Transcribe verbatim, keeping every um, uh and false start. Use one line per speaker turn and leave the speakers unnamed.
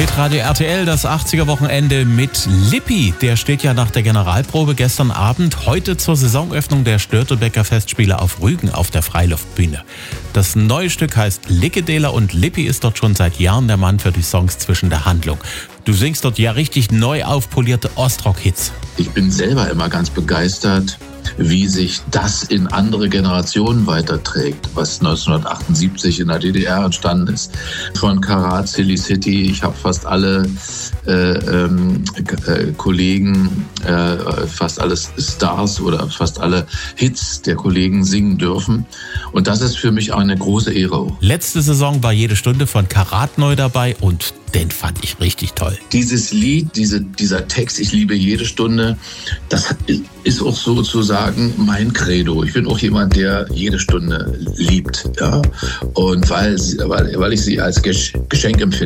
Hitradio R T L, das achtziger-Wochenende mit Lippi. Der steht ja nach der Generalprobe gestern Abend heute zur Saisonöffnung der Störtebeker Festspiele auf Rügen auf der Freiluftbühne. Das neue Stück heißt Lickedeler und Lippi ist dort schon seit Jahren der Mann für die Songs zwischen der Handlung. Du singst dort ja richtig neu aufpolierte Ostrock-Hits.
Ich bin selber immer ganz begeistert, wie sich das in andere Generationen weiterträgt, was neunzehnhundertachtundsiebzig in der D D R entstanden ist. Von Karat, Silly City, ich habe fast alle äh, ähm, äh, Kollegen, äh, fast alle Stars oder fast alle Hits der Kollegen singen dürfen. Und das ist für mich auch eine große Ehre.
Letzte Saison war jede Stunde von Karat neu dabei und den fand ich richtig toll.
Dieses Lied, diese, dieser Text, ich liebe jede Stunde, das ist auch sozusagen mein Credo. Ich bin auch jemand, der jede Stunde liebt. Ja? Und weil, weil, weil ich sie als Geschenk empfinde.